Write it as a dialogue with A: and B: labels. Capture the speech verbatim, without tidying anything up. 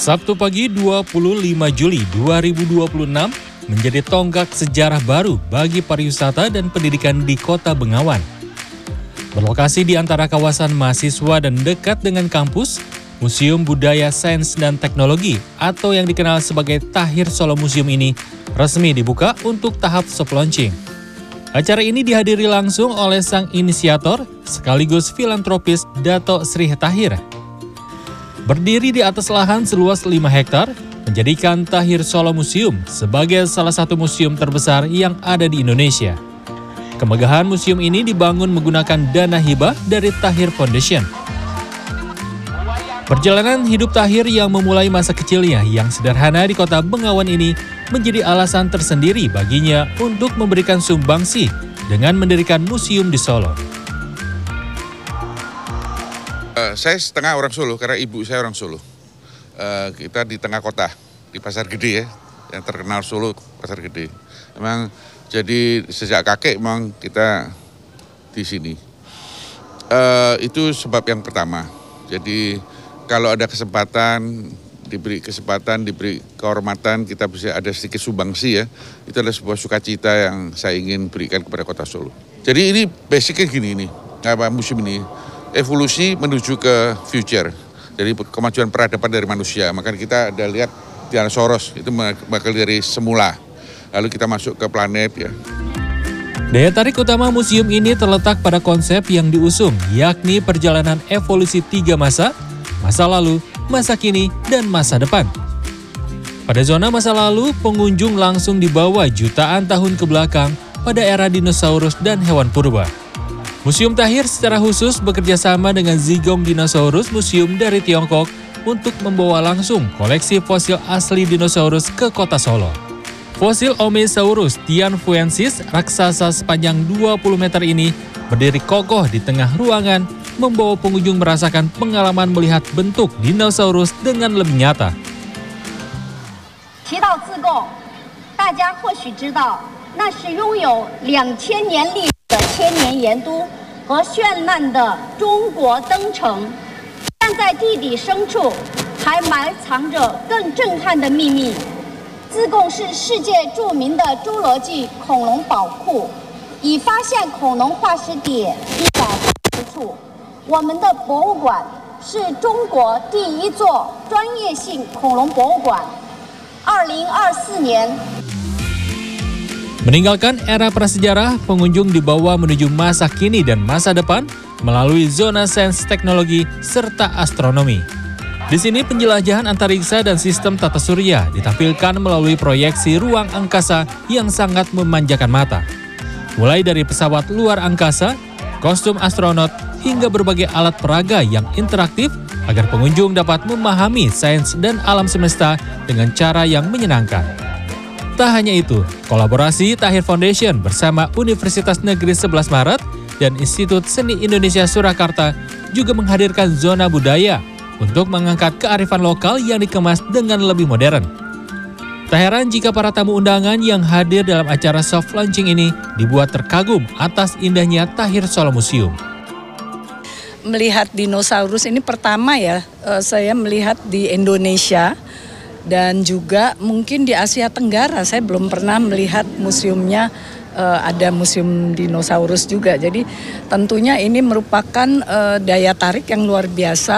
A: Sabtu pagi dua puluh lima Juli dua ribu dua puluh enam menjadi tonggak sejarah baru bagi pariwisata dan pendidikan di Kota Bengawan. Berlokasi di antara kawasan mahasiswa dan dekat dengan kampus, Museum Budaya Sains dan Teknologi atau yang dikenal sebagai Tahir Solo Museum ini resmi dibuka untuk tahap soft launching. Acara ini dihadiri langsung oleh sang inisiator sekaligus filantropis Dato Sri Tahir. Berdiri di atas lahan seluas lima hektar, menjadikan Tahir Solo Museum sebagai salah satu museum terbesar yang ada di Indonesia. Kemegahan museum ini dibangun menggunakan dana hibah dari Tahir Foundation. Perjalanan hidup Tahir yang memulai masa kecilnya yang sederhana di Kota Bengawan ini menjadi alasan tersendiri baginya untuk memberikan sumbangsi dengan mendirikan museum di Solo.
B: Uh, saya setengah orang Solo karena ibu saya orang Solo. Uh, kita di tengah kota, di Pasar Gede ya, yang terkenal Solo, Pasar Gede. Memang jadi sejak kakek memang kita di sini. Uh, itu sebab yang pertama. Jadi kalau ada kesempatan, diberi kesempatan, diberi kehormatan, kita bisa ada sedikit sumbangsi ya. Itu adalah sebuah sukacita yang saya ingin berikan kepada Kota Solo. Jadi ini basicnya gini ini, apa museum ini. Evolusi menuju ke future, dari kemajuan peradaban dari manusia. Maka kita ada lihat dinosaurus itu bakal dari semula, lalu kita masuk ke planet ya.
A: Daya tarik utama museum ini terletak pada konsep yang diusung, yakni perjalanan evolusi tiga masa, masa lalu, masa kini, dan masa depan. Pada zona masa lalu, pengunjung langsung dibawa jutaan tahun ke belakang pada era dinosaurus dan hewan purba. Museum Tahir secara khusus bekerja sama dengan Zigong Dinosaurus Museum dari Tiongkok untuk membawa langsung koleksi fosil asli dinosaurus ke Kota Solo. Fosil Omesaurus tianfuensis raksasa sepanjang dua puluh meter ini berdiri kokoh di tengah ruangan, membawa pengunjung merasakan pengalaman melihat bentuk dinosaurus dengan lebih nyata.
C: 提到自贡，大家或许知道，那是拥有两千年历史的千年盐都和绚烂的中国灯城，但在地底深处还埋藏着更震撼的秘密。自贡是世界著名的侏罗纪恐龙宝库，已发现恐龙化石点一百八十处。我们的博物馆是中国第一座专业性恐龙博物馆。二零二四年。
A: Meninggalkan era prasejarah, pengunjung dibawa menuju masa kini dan masa depan melalui zona sains teknologi serta astronomi. Di sini penjelajahan antariksa dan sistem tata surya ditampilkan melalui proyeksi ruang angkasa yang sangat memanjakan mata. Mulai dari pesawat luar angkasa, kostum astronot, hingga berbagai alat peraga yang interaktif agar pengunjung dapat memahami sains dan alam semesta dengan cara yang menyenangkan. Tak hanya itu, kolaborasi Tahir Foundation bersama Universitas Negeri sebelas Maret dan Institut Seni Indonesia Surakarta juga menghadirkan zona budaya untuk mengangkat kearifan lokal yang dikemas dengan lebih modern. Tak heran jika para tamu undangan yang hadir dalam acara soft launching ini dibuat terkagum atas indahnya Tahir Solo Museum.
D: Melihat dinosaurus ini pertama ya, saya melihat di Indonesia. Dan juga mungkin di Asia Tenggara, saya belum pernah melihat museumnya uh, ada museum dinosaurus juga. Jadi tentunya ini merupakan uh, daya tarik yang luar biasa.